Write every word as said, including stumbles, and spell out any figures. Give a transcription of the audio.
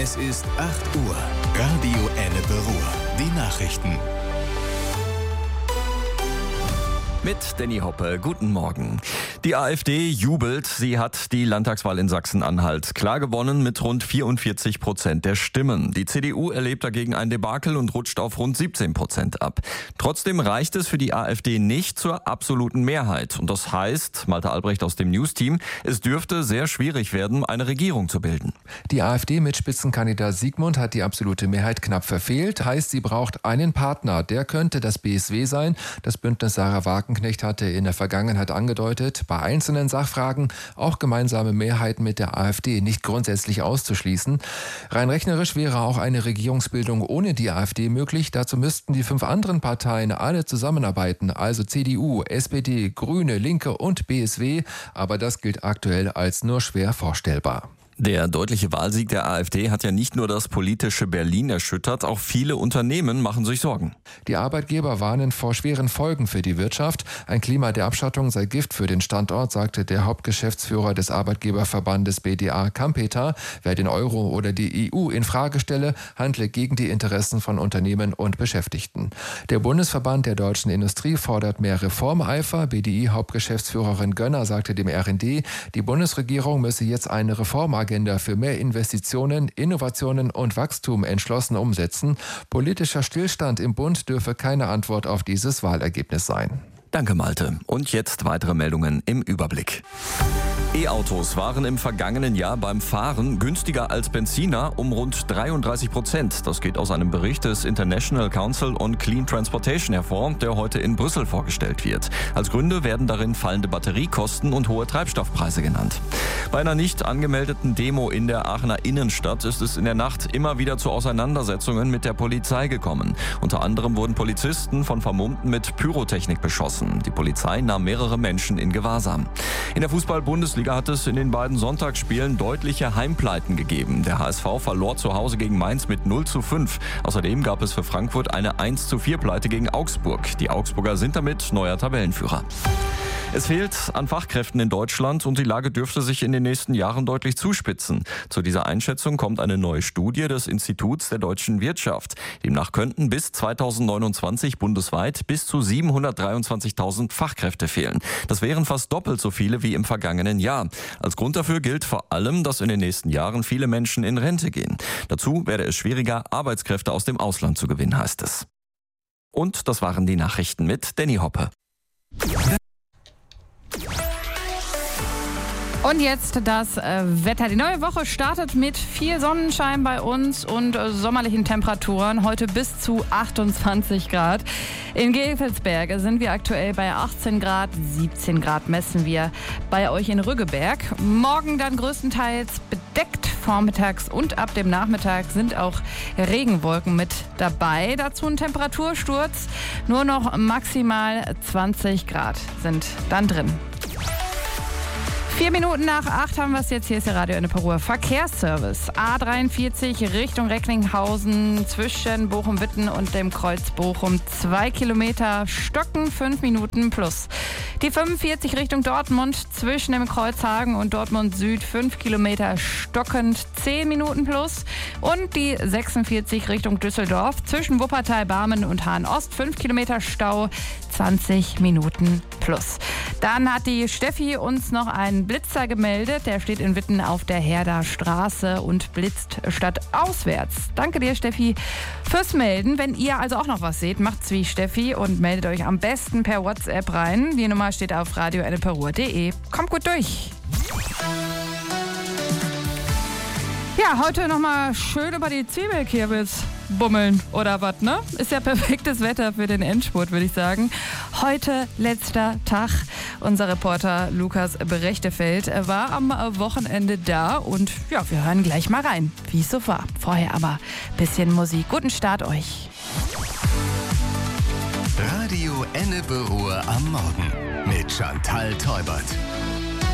Es ist acht Uhr. Radio Ennepe Ruhr. Die Nachrichten. Mit Danny Hoppe, guten Morgen. Die AfD jubelt, sie hat die Landtagswahl in Sachsen-Anhalt klar gewonnen mit rund vierundvierzig Prozent der Stimmen. Die C D U erlebt dagegen ein Debakel und rutscht auf rund siebzehn Prozent ab. Trotzdem reicht es für die AfD nicht zur absoluten Mehrheit. Und das heißt, Malte Albrecht aus dem News-Team, es dürfte sehr schwierig werden, eine Regierung zu bilden. Die AfD mit Spitzenkandidat Siegmund hat die absolute Mehrheit knapp verfehlt. Heißt, sie braucht einen Partner. Der könnte das B S W sein. Das Bündnis Sarah Wagenknecht hatte in der Vergangenheit angedeutet, bei einzelnen Sachfragen auch gemeinsame Mehrheiten mit der AfD nicht grundsätzlich auszuschließen. Rein rechnerisch wäre auch eine Regierungsbildung ohne die AfD möglich. Dazu müssten die fünf anderen Parteien alle zusammenarbeiten, also C D U, S P D, Grüne, Linke und B S W. Aber das gilt aktuell als nur schwer vorstellbar. Der deutliche Wahlsieg der AfD hat ja nicht nur das politische Berlin erschüttert, auch viele Unternehmen machen sich Sorgen. Die Arbeitgeber warnen vor schweren Folgen für die Wirtschaft. Ein Klima der Abschottung sei Gift für den Standort, sagte der Hauptgeschäftsführer des Arbeitgeberverbandes B D A Kampeter. Wer den Euro oder die E U in Frage stelle, handle gegen die Interessen von Unternehmen und Beschäftigten. Der Bundesverband der deutschen Industrie fordert mehr Reformeifer. B D I-Hauptgeschäftsführerin Gönner sagte dem R N D, die Bundesregierung müsse jetzt eine Reformagenda für mehr Investitionen, Innovationen und Wachstum entschlossen umsetzen. Politischer Stillstand im Bund dürfe keine Antwort auf dieses Wahlergebnis sein. Danke, Malte. Und jetzt weitere Meldungen im Überblick. E-Autos waren im vergangenen Jahr beim Fahren günstiger als Benziner um rund dreiunddreißig Prozent. Das geht aus einem Bericht des International Council on Clean Transportation hervor, der heute in Brüssel vorgestellt wird. Als Gründe werden darin fallende Batteriekosten und hohe Treibstoffpreise genannt. Bei einer nicht angemeldeten Demo in der Aachener Innenstadt ist es in der Nacht immer wieder zu Auseinandersetzungen mit der Polizei gekommen. Unter anderem wurden Polizisten von Vermummten mit Pyrotechnik beschossen. Die Polizei nahm mehrere Menschen in Gewahrsam. In der Fußball-Bundesliga hat es in den beiden Sonntagsspielen deutliche Heimpleiten gegeben. Der H S V verlor zu Hause gegen Mainz mit null zu fünf. Außerdem gab es für Frankfurt eine eins zu vier Pleite gegen Augsburg. Die Augsburger sind damit neuer Tabellenführer. Es fehlt an Fachkräften in Deutschland und die Lage dürfte sich in den nächsten Jahren deutlich zuspitzen. Zu dieser Einschätzung kommt eine neue Studie des Instituts der deutschen Wirtschaft. Demnach könnten bis zweitausendneunundzwanzig bundesweit bis zu siebenhundertdreiundzwanzigtausend Fachkräfte fehlen. Das wären fast doppelt so viele wie im vergangenen Jahr. Als Grund dafür gilt vor allem, dass in den nächsten Jahren viele Menschen in Rente gehen. Dazu werde es schwieriger, Arbeitskräfte aus dem Ausland zu gewinnen, heißt es. Und das waren die Nachrichten mit Danny Hoppe. Und jetzt das äh, Wetter. Die neue Woche startet mit viel Sonnenschein bei uns und äh, sommerlichen Temperaturen. Heute bis zu achtundzwanzig Grad. In Gevelsberg sind wir aktuell bei achtzehn Grad. siebzehn Grad messen wir bei euch in Rüggeberg. Morgen dann größtenteils bedeckt. Vormittags und ab dem Nachmittag sind auch Regenwolken mit dabei. Dazu ein Temperatursturz. Nur noch maximal zwanzig Grad sind dann drin. Vier Minuten nach acht haben wir es jetzt. Hier ist der Radio Ennepe Ruhr Verkehrsservice. A dreiundvierzig Richtung Recklinghausen zwischen Bochum-Witten und dem Kreuz Bochum. Zwei Kilometer stocken, fünf Minuten plus. Die fünfundvierzig Richtung Dortmund zwischen dem Kreuz Hagen und Dortmund Süd. Fünf Kilometer stockend, zehn Minuten plus. Und die sechsundvierzig Richtung Düsseldorf zwischen Wuppertal, Barmen und Hahn-Ost. Fünf Kilometer Stau, zwanzig Minuten plus. Dann hat die Steffi uns noch einen Blitzer gemeldet. Der steht in Witten auf der Herder Straße und blitzt stadtauswärts. Danke dir, Steffi, fürs Melden. Wenn ihr also auch noch was seht, macht's wie Steffi und meldet euch am besten per WhatsApp rein. Die Nummer steht auf radio ennepe ruhr punkt de. Kommt gut durch. Ja, heute nochmal schön über die Zwiebelkürbis bummeln oder was, ne? Ist ja perfektes Wetter für den Endspurt, würde ich sagen. Heute letzter Tag. Unser Reporter Lukas Berechtefeld war am Wochenende da und ja, wir hören gleich mal rein, wie es so war. Vorher aber ein bisschen Musik. Guten Start euch. Radio Ennepe Ruhr am Morgen mit Chantal Teubert.